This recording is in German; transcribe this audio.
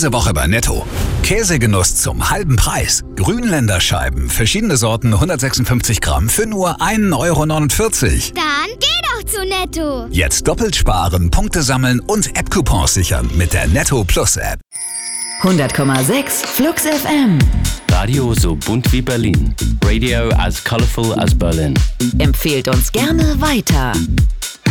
Diese Woche bei Netto. Käsegenuss zum halben Preis. Grünländerscheiben, verschiedene Sorten, 156 Gramm für nur 1,49 €. Dann geh doch zu Netto. Jetzt doppelt sparen, Punkte sammeln und App-Coupons sichern mit der Netto Plus App. 100,6 Flux FM. Radio so bunt wie Berlin. Radio as colorful as Berlin. Empfehlt uns gerne weiter.